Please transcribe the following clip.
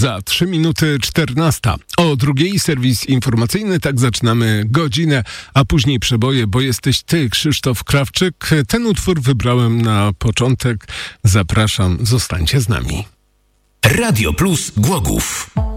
Za 3 minuty 14. O drugiej serwis informacyjny, tak zaczynamy godzinę, a później przeboje, bo jesteś ty, Krzysztof Krawczyk. Ten utwór wybrałem na początek. Zapraszam, zostańcie z nami. Radio Plus Głogów.